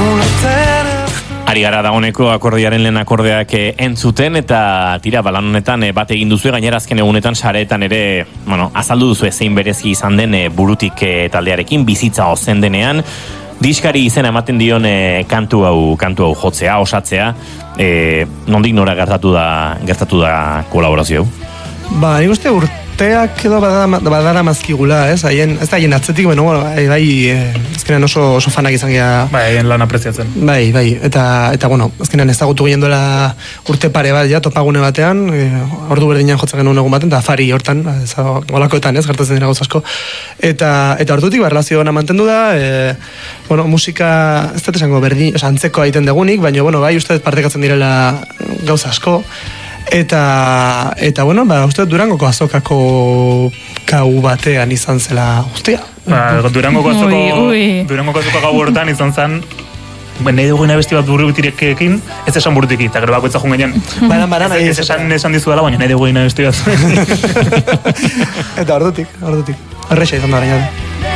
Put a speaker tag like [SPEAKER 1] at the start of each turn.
[SPEAKER 1] Ari gara dagoeneko akordearen lehen akordeak entzuten eta tira balan honetan bat egin duzu gainera azken egunetan sareetan ere, azaldu duzu zein berezi izan den burutik taldearekin bizitza ozen denean, diskari izena ematen dion kantu hau jotzea, osatzea, nondik nora gertatu da kolaborazio hau?
[SPEAKER 2] Ba, nik uste urteak edo badara mazkigula, ez da haien atzetik, azkenean oso fanak izan gira.
[SPEAKER 3] Bai, haien lan apreziatzen.
[SPEAKER 2] Bai, eta azkenean ezagutu ginen duela urte pare bat, topagune batean, ordu berdinean jotzen genuen egun baten, eta afari hortan, olakoetan, gertatzen dira gauz asko. Eta ordutik, relazio hona mantendu da, musika, ez dut esango berdin, antzeko egiten degunik, baina, bai, uste partekatzen direla gauza asko. Eta uste Durangoko azokako gau batean izan zela guztia.
[SPEAKER 3] Durangoko azoka gau hortan izan zen, nahi dugu besti bat burutirekin, ez esan burutiki, eta gero bakoitza jun gainean. Ez esan dizuela, baina nahi dugu besti bat.
[SPEAKER 2] Eta ordutik. Horreixa izan da gainera.